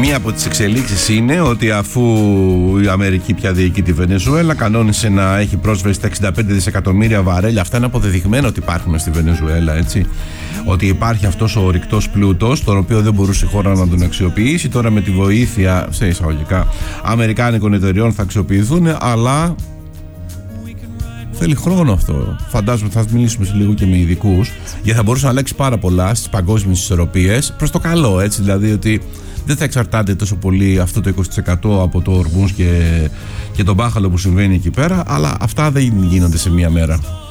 Μία από τις εξελίξεις είναι ότι αφού η Αμερική πια διοικεί τη Βενεζουέλα, κανόνισε να έχει πρόσβαση στα 65 δισεκατομμύρια βαρέλια. Αυτά είναι αποδεδειγμένα ότι υπάρχουν στη Βενεζουέλα, έτσι. Ότι υπάρχει αυτός ο ορυκτός πλούτος, τον οποίο δεν μπορούσε η χώρα να τον αξιοποιήσει. Τώρα με τη βοήθεια, σε εισαγωγικά, αμερικάνικων εταιριών θα αξιοποιηθούν, αλλά θέλει χρόνο αυτό. Φαντάζομαι θα μιλήσουμε σε λίγο και με ειδικούς, γιατί θα μπορούσε να αλλάξει πάρα πολλά στις παγκόσμιες ισορροπίες προς το καλό, έτσι. Δηλαδή ότι δεν θα εξαρτάται τόσο πολύ αυτό το 20% από το Ορμούζ και τον μπάχαλο που συμβαίνει εκεί πέρα, αλλά αυτά δεν γίνονται σε μία μέρα.